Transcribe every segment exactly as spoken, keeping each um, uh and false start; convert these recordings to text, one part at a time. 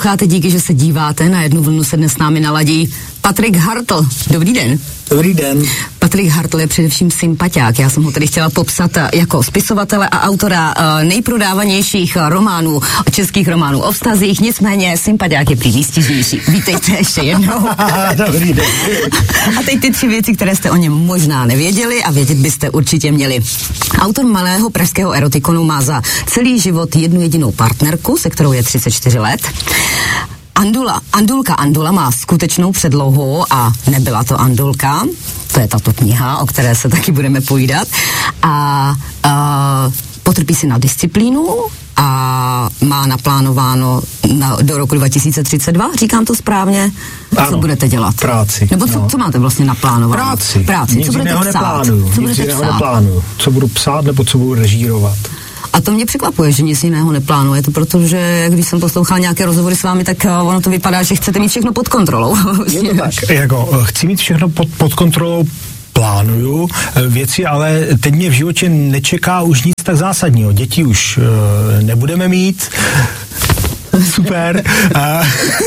Cháte, díky, že se díváte, na jednu vlnu se dnes s námi naladí Patrik Hartl. Dobrý den. Dobrý den. Patrik Hartl je především sympatiák. Já jsem ho tady chtěla popsat jako spisovatele a autora nejprodávanějších románů, českých románů o vztazích, nicméně sympatiák je prý výstižnější. Vítejte ještě jednou. Dobrý den. A teď ty tři věci, které jste o něm možná nevěděli a vědět byste určitě měli. Autor malého pražského erotikonu má za celý život jednu jedinou partnerku, se kterou je třicet čtyři let. Andula, Andulka Andula má skutečnou předlohu a nebyla to Andulka, to je tato kniha, o které se taky budeme povídat, a, a potrpí si na disciplínu a má naplánováno na, do roku dva tisíce třicet dva, říkám to správně? Ano, co budete dělat? Práci. Nebo co, no. co máte vlastně naplánováno? Práci. Práci. Nic co budete jiného psát? neplánuju. Co Nic budete jiného psát? neplánuju. Co budu psát nebo co budu režírovat. A to mě překvapuje, že nic jiného neplánujete, protože když jsem poslouchala nějaké rozhovory s vámi, tak ono to vypadá, že chcete mít všechno pod kontrolou. Je to tak. Jako, chci mít všechno pod, pod kontrolou, plánuju věci, ale teď mě v životě nečeká už nic tak zásadního. Děti už uh, nebudeme mít. Super. A...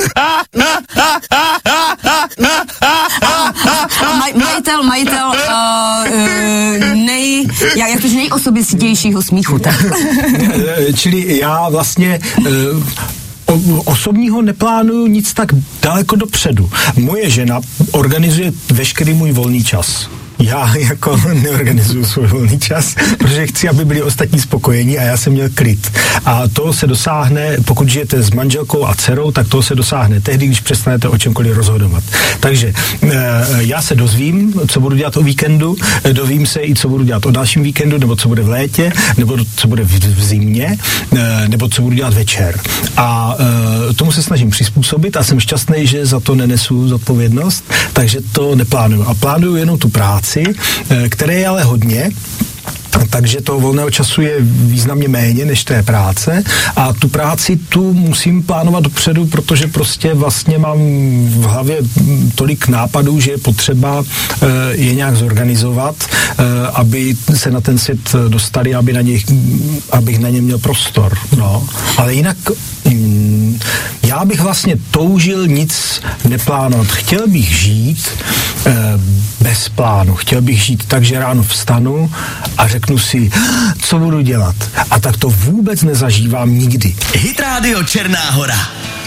Maj, majitel, majitel uh, nej, jak, jak to nejosobitějšího smíchu. Tak. Čili já vlastně uh, O, osobního neplánuju nic tak daleko dopředu. Moje žena organizuje veškerý můj volný čas. Já jako neorganizuju svůj volný čas, protože chci, aby byli ostatní spokojení a já jsem měl klid. A to se dosáhne, pokud žijete s manželkou a dcerou, tak to se dosáhne tehdy, když přestanete o čemkoliv rozhodovat. Takže e, já se dozvím, co budu dělat o víkendu, dovím se i, co budu dělat o dalším víkendu, nebo co bude v létě, nebo co bude v, v zimě, e, nebo co budu dělat večer. A e, tomu se snažím přizpůsobit a jsem šťastný, že za to nenesu zodpovědnost, takže to neplánuju. A plánuju jenom tu práci, které je ale hodně, takže toho volného času je významně méně než té práce a tu práci tu musím plánovat dopředu, protože prostě vlastně mám v hlavě tolik nápadů, že je potřeba je nějak zorganizovat, aby se na ten svět dostali, aby na ně, abych na ně měl prostor. No. Ale jinak já bych vlastně toužil nic neplánovat. Chtěl bych žít eh, bez plánu. Chtěl bych žít tak, že ráno vstanu a řeknu si, co budu dělat. A tak to vůbec nezažívám nikdy. Hit Radio Černá Hora.